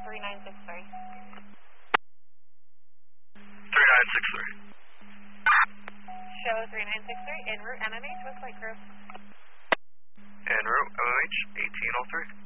3963. 3963. Show 3963, en route MMH, what's flight crew? En route MMH 1803.